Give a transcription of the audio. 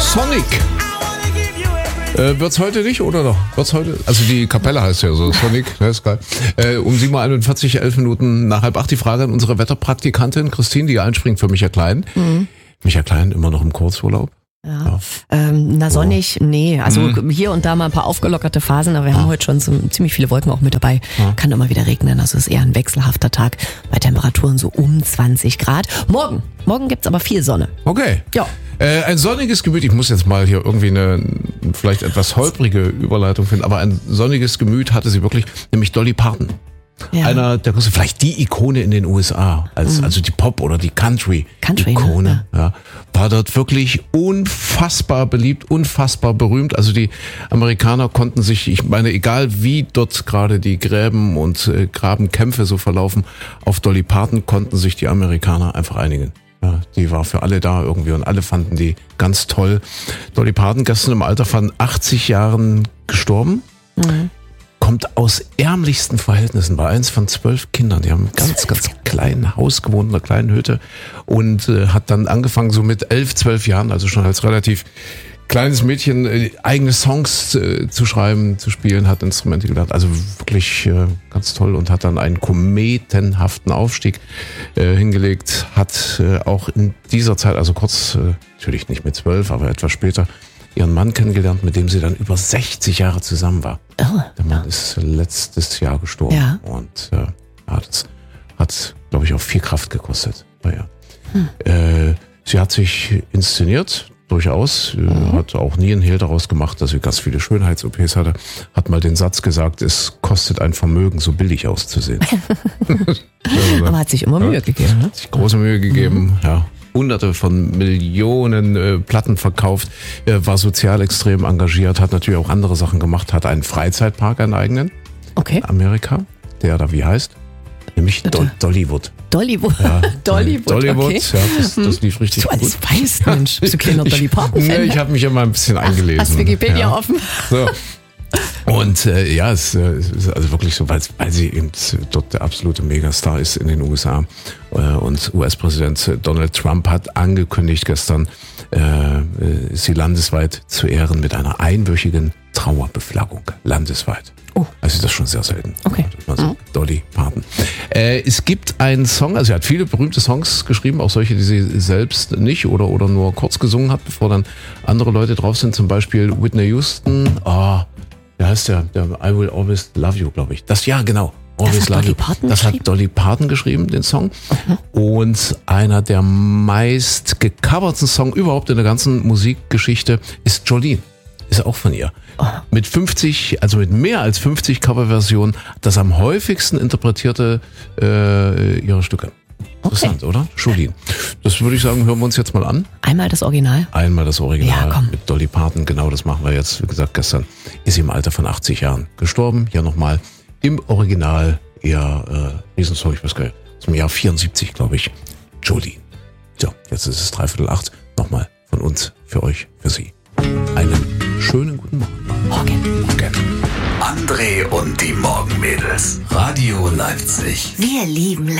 Sonic. Wird's heute nicht oder doch? Wird's heute? Also die Kapelle heißt ja so, Sonic, das ist geil. Um 7.41 Uhr, 11 Minuten nach 7:30 die Frage an unsere Wetterpraktikantin Christine, die einspringt für Micha Klein. Micha Klein immer noch im Kurzurlaub. Ja. Sonnig, nee. Also hier und da mal ein paar aufgelockerte Phasen, aber wir haben heute schon ziemlich viele Wolken auch mit dabei. Kann immer wieder regnen, also es ist eher ein wechselhafter Tag bei Temperaturen so um 20 Grad. Morgen gibt's aber viel Sonne. Okay. Ja. Ein sonniges Gemüt, ich muss jetzt mal hier irgendwie eine vielleicht etwas holprige Überleitung finden, aber ein sonniges Gemüt hatte sie wirklich, nämlich Dolly Parton. Ja. Einer der größten, vielleicht die Ikone in den USA, also die Pop- oder die Country-Ikone, ne? ja, war dort wirklich unfassbar beliebt, unfassbar berühmt. Also die Amerikaner konnten sich, ich meine, egal wie dort gerade die Gräben und Grabenkämpfe so verlaufen, auf Dolly Parton konnten sich die Amerikaner einfach einigen. Ja, die war für alle da irgendwie und alle fanden die ganz toll. Dolly Parton, gestern im Alter von 80 Jahren gestorben. Kommt aus ärmlichsten Verhältnissen, war eins von 12 Kindern. Die haben ein ganz kleinen Haus gewohnt, in einer kleinen Hütte und hat dann angefangen so mit 11, 12 Jahren, also schon als relativ kleines Mädchen, eigene Songs zu schreiben, zu spielen, hat Instrumente gelernt. Also wirklich ganz toll und hat dann einen kometenhaften Aufstieg hingelegt, hat auch in dieser Zeit, also kurz, natürlich nicht mit 12, aber etwas später, ihren Mann kennengelernt, mit dem sie dann über 60 Jahre zusammen war. Oh, der Mann ist letztes Jahr gestorben. Ja. Und das hat, glaube ich, auch viel Kraft gekostet. Naja. Sie hat sich inszeniert, durchaus. Hat auch nie einen Hehl daraus gemacht, dass sie ganz viele Schönheits-OPs hatte. Hat mal den Satz gesagt, es kostet ein Vermögen, so billig auszusehen. Aber hat sich immer Mühe gegeben. Ne? Hat sich große Mühe gegeben, ja. Hunderte von Millionen Platten verkauft, war sozial extrem engagiert, hat natürlich auch andere Sachen gemacht, hat einen Freizeitpark, einen eigenen. Okay. In Amerika, der da wie heißt? Nämlich Dollywood. Dollywood. Ja, Dollywood, okay. Ja, das lief richtig du gut. alles weißt, Mensch. Bist du kleiner Dolly Parton-Fan? Nee, ich habe mich immer ein bisschen eingelesen. Hast Wikipedia offen? So. Und es ist also wirklich so, weil sie eben dort der absolute Megastar ist in den USA. Und US-Präsident Donald Trump hat angekündigt gestern, sie landesweit zu ehren mit einer einwöchigen Trauerbeflaggung. Landesweit. Oh. Also das ist schon sehr selten. Okay. Also Dolly Parton. Es gibt einen Song, also sie hat viele berühmte Songs geschrieben, auch solche, die sie selbst nicht oder nur kurz gesungen hat, bevor dann andere Leute drauf sind. Zum Beispiel Whitney Houston. Wie heißt der I Will Always Love You, glaube ich. Genau. Always Love You. Das hat Dolly Parton geschrieben, den Song. Und einer der meist gecoverten Songs überhaupt in der ganzen Musikgeschichte ist Jolene. Ist auch von ihr. Mit mehr als 50 Coverversionen, das am häufigsten interpretierte ihrer Stücke. Interessant, oder? Jolene. Das würde ich sagen, hören wir uns jetzt mal an. Einmal das Original. Ja, komm. Mit Dolly Parton, genau, das machen wir jetzt. Wie gesagt, gestern ist sie im Alter von 80 Jahren gestorben. Hier nochmal im Original, ihr Riesensong, ich weiß gar nicht, zum Jahr 74, glaube ich, Jolene. So, jetzt ist es 7:45. Nochmal von uns, für euch, für Sie. Einen schönen guten Morgen. Morgen. André und die Morgenmädels. Radio Leipzig. Wir lieben